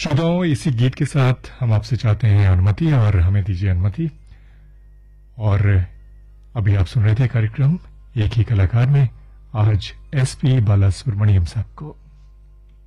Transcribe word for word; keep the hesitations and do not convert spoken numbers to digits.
श्रोताओं, इसी गीत के साथ हम आपसे चाहते हैं अनुमति और हमें दीजिए अनुमति। और अभी आप सुन रहे थे कार्यक्रम एक ही कलाकार में आज एस पी बालासुब्रमण्यम साहब को।